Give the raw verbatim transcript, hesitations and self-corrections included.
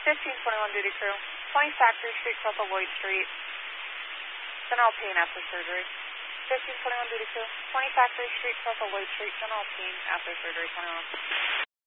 fifteen twenty-one duty crew. twenty Factory Street, south of Lloyd Street. General pain after surgery. fifteen twenty-one duty crew. twenty Factory Street, south of Lloyd Street. General pain after surgery. twenty-one.